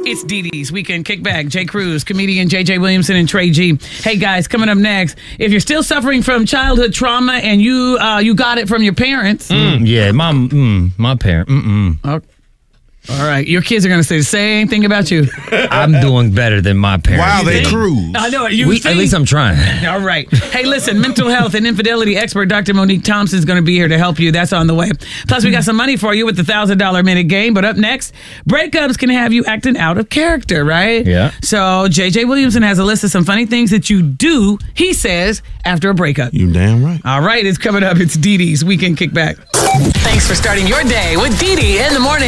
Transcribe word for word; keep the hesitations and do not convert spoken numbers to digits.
It's Dee Dee's Weekend Kickback. Jay Cruz, comedian J J Williamson, and Trey G. Hey, guys, coming up next, if you're still suffering from childhood trauma and you uh, you got it from your parents. Mm, yeah, my, mm, my parent. Mm-mm. Oh, all right, your kids are going to say the same thing about you. I'm doing better than my parents. Wow, they cruise. I know it. You We, at least I'm trying. All right. Hey, listen, mental health and infidelity expert Doctor Monique Thompson is going to be here to help you. That's on the way. Plus, we got some money for you with the one thousand dollars minute game. But up next, breakups can have you acting out of character, right? Yeah. So J J Williamson has a list of some funny things that you do, he says, after a breakup. You damn right. All right, it's coming up. It's Dee Dee's Weekend Kickback. Thanks for starting your day with Dee Dee in the morning.